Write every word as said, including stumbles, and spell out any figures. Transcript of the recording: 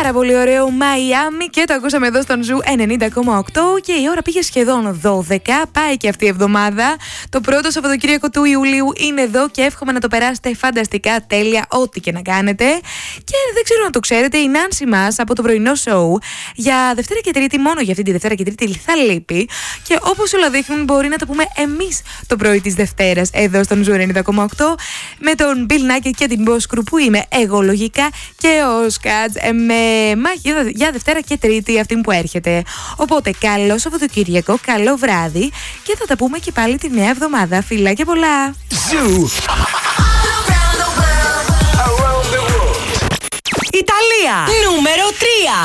Πάρα πολύ ωραίο Μαϊάμι και το ακούσαμε εδώ στον Ζου ενενήντα κόμμα οκτώ και η ώρα πήγε σχεδόν δώδεκα. Πάει και αυτή η εβδομάδα. Το πρώτο Σαββατοκύριακο του Ιουλίου είναι εδώ και εύχομαι να το περάσετε φανταστικά, τέλεια, ό,τι και να κάνετε. Και δεν ξέρω αν το ξέρετε, η Νάνση μας από το πρωινό σοου για Δευτέρα και Τρίτη, μόνο για αυτή τη Δευτέρα και Τρίτη θα λείπει. Και όπως όλα δείχνουν, μπορεί να το πούμε εμείς το πρωί της Δευτέρας εδώ στον Ζου ενενήντα κόμμα οκτώ με τον Bill Nackett και την Boss Crew που είμαι εγώ λογικά και ο Σκατς με μάχη για Δευτέρα και Τρίτη αυτή που έρχεται. Οπότε καλό Σαββατοκύριακο, καλό βράδυ και θα τα πούμε και πάλι τη νέα εβδομάδα. Φιλάκια πολλά! Ιταλία νούμερο τρία.